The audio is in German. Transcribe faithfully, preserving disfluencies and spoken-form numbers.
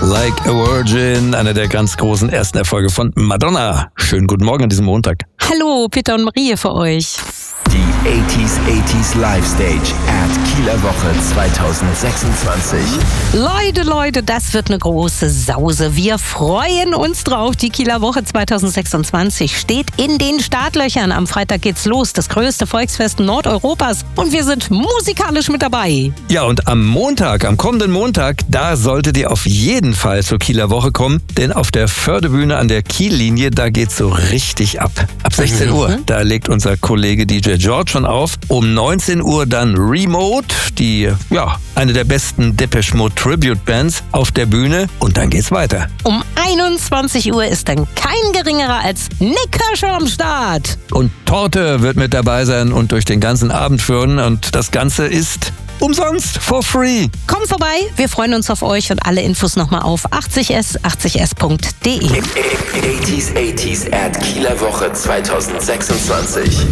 Like a Virgin, einer der ganz großen ersten Erfolge von Madonna. Schönen guten Morgen an diesem Montag. Hallo, Peter und Marie für euch. Die achtziger achtziger Live Stage at Kieler Woche zweitausendsechsundzwanzig. Leute, Leute, das wird eine große Sause. Wir freuen uns drauf. Die Kieler Woche zweitausendsechsundzwanzig steht in den Startlöchern. Am Freitag geht's los, das größte Volksfest Nordeuropas. Und wir sind musikalisch mit dabei. Ja, und am Montag, am kommenden Montag, da solltet ihr auf jeden Fall zur Kieler Woche kommen. Denn auf der Fördebühne an der Kiellinie, da geht's so richtig ab. Ab sechzehn Uhr, da legt unser Kollege D J George schon auf. Um neunzehn Uhr dann Remote, die, ja, eine der besten Depeche Mode Tribute Bands auf der Bühne. Und dann geht's weiter. Um einundzwanzig Uhr ist dann kein geringerer als Nik Kershaw am Start. Und Torte wird mit dabei sein und durch den ganzen Abend führen. Und das Ganze ist umsonst, for free. Kommt vorbei, wir freuen uns auf euch und alle Infos nochmal auf achtzig s achtzig s punkt de. achtziger achtziger at Kieler Woche zweitausendsechsundzwanzig.